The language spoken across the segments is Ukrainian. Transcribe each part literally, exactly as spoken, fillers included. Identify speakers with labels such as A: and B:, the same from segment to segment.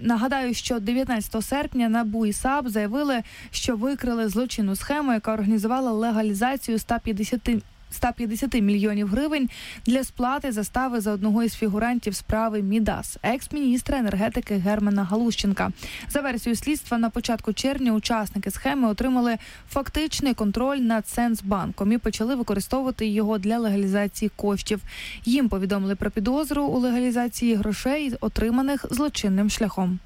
A: Нагадаю, що дев'ятнадцятого серпня НАБУ і САП заявили, що викрили злочинну схему, яка організувала легалізацію ста п'ятдесят мільйонів гривень для сплати застави за одного із фігурантів справи Мідас, екс-міністра енергетики Германа Галущенка. За версією слідства, на початку червня учасники схеми отримали фактичний контроль над Сенсбанком і почали використовувати його для легалізації коштів. Їм повідомили про підозру у легалізації грошей, отриманих злочинним шляхом.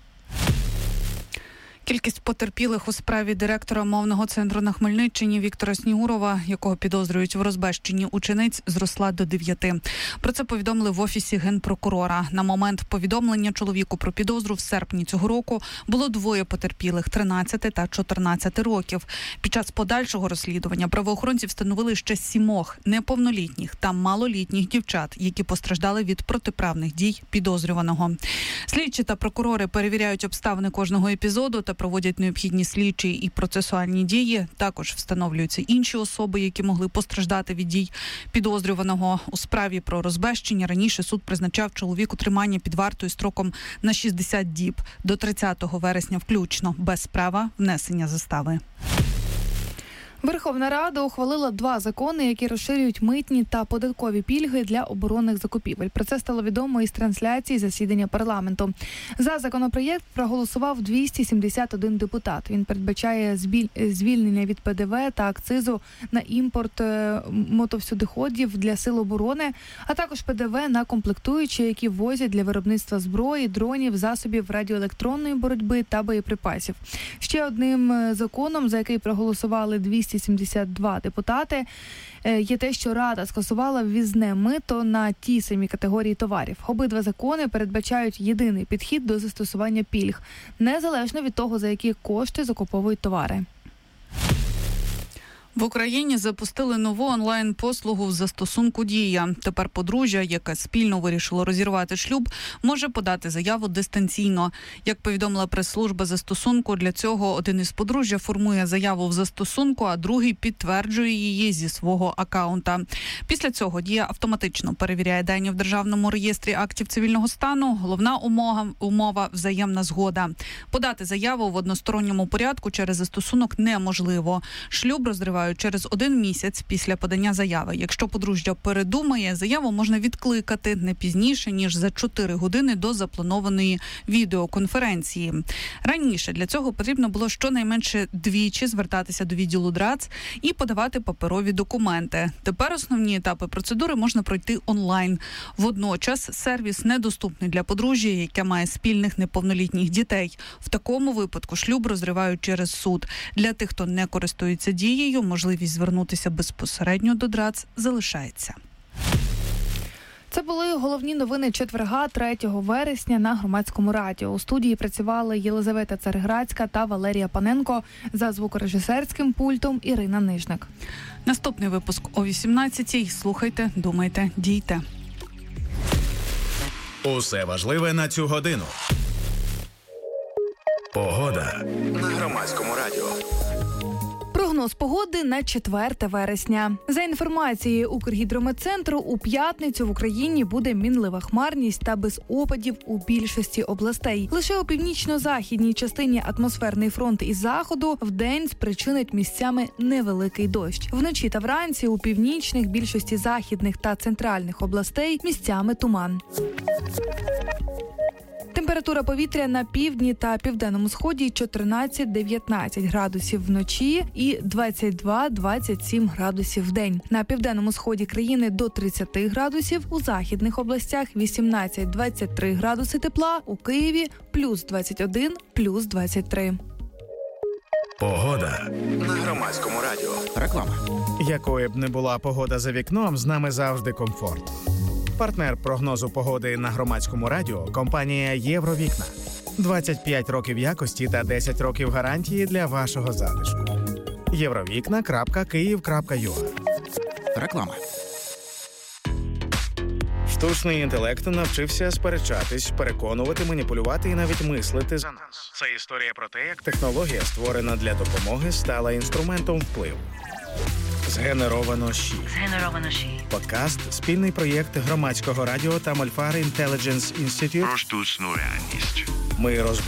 B: Кількість потерпілих у справі директора мовного центру на Хмельниччині Віктора Снігурова, якого підозрюють в розбещенні учениць, зросла до дев'яти. Про це повідомили в Офісі Генпрокурора. На момент повідомлення чоловіку про підозру в серпні цього року було двоє потерпілих – тринадцяти та чотирнадцяти років. Під час подальшого розслідування правоохоронці встановили ще сімох неповнолітніх та малолітніх дівчат, які постраждали від протиправних дій підозрюваного. Слідчі та прокурори перевіряють обставини кожного епізоду та проводять необхідні слідчі і процесуальні дії. Також встановлюються інші особи, які могли постраждати від дій підозрюваного. У справі про розбещення раніше суд призначав чоловіку тримання під вартою строком на шістдесят діб до тридцятого вересня включно, без права внесення застави.
A: Верховна Рада ухвалила два закони, які розширюють митні та податкові пільги для оборонних закупівель. Про це стало відомо із трансляції засідання парламенту. За законопроєкт проголосував двісті сімдесят один депутат. Він передбачає звільнення від Пе Де Ве та акцизу на імпорт мотовсюдиходів для сил оборони, а також Пе Де Ве на комплектуючі, які ввозять для виробництва зброї, дронів, засобів радіоелектронної боротьби та боєприпасів. Ще одним законом, за який проголосували двісті сімдесят два депутати, є те, що Рада скасувала ввізне мито на ті самі категорії товарів. Обидва закони передбачають єдиний підхід до застосування пільг, незалежно від того, за які кошти закуповують товари.
B: В Україні запустили нову онлайн-послугу в застосунку «Дія». Тепер подружжя, яке спільно вирішило розірвати шлюб, може подати заяву дистанційно. Як повідомила прес-служба застосунку, для цього один із подружжя формує заяву в застосунку, а другий підтверджує її зі свого акаунта. Після цього «Дія» автоматично перевіряє дані в Державному реєстрі актів цивільного стану. Головна умова, умова – взаємна згода. Подати заяву в односторонньому порядку через застосунок неможливо. Шлюб розривають через один місяць після подання заяви. Якщо подружжя передумає, заяву можна відкликати не пізніше, ніж за чотири години до запланованої відеоконференції. Раніше для цього потрібно було щонайменше двічі звертатися до відділу ДРАЦ і подавати паперові документи. Тепер основні етапи процедури можна пройти онлайн. Водночас сервіс недоступний для подружжя, яке має спільних неповнолітніх дітей. В такому випадку шлюб розривають через суд. Для тих, хто не користується «Дією», можливість звернутися безпосередньо до ДРАЦ залишається.
A: Це були головні новини четверга, третього вересня на Громадському радіо. У студії працювали Єлизавета Цареградська та Валерія Паненко. За звукорежисерським пультом Ірина Нижник.
B: Наступний випуск о вісімнадцятій. Слухайте, думайте, дійте.
C: Усе важливе на цю годину. Погода на Громадському радіо.
A: Прогноз погоди на четверте вересня. За інформацією Укргідрометцентру, у п'ятницю в Україні буде мінлива хмарність та без опадів у більшості областей. Лише у північно-західній частині атмосферний фронт із заходу вдень спричинить місцями невеликий дощ. Вночі та вранці у північних, більшості західних та центральних областей місцями туман. Температура повітря на півдні та південному сході чотирнадцять-дев'ятнадцять градусів вночі і двадцять два - двадцять сім градусів вдень. На південному сході країни до тридцять градусів, у західних областях вісімнадцять - двадцять три градуси тепла, у Києві плюс двадцять один, плюс двадцять три.
C: Погода на Громадському радіо.
D: Реклама.
E: Якою б не була погода за вікном, з нами завжди комфорт. Партнер прогнозу погоди на Громадському радіо – компанія «Євровікна». двадцять п'ять років якості та десять років гарантії для вашого затишку. євровікна крапка київ крапка ю а.
D: Реклама.
E: Штучний інтелект навчився сперечатись, переконувати, маніпулювати і навіть мислити за нас. Це історія про те, як технологія, створена для допомоги, стала інструментом впливу. Згенеровано ЩІ.
F: Згенеровано ЩІ.
E: Подкаст – спільний проєкт Громадського радіо та Мольфар Intelligence Institute
G: про штучну реальність.
E: Ми розбираємо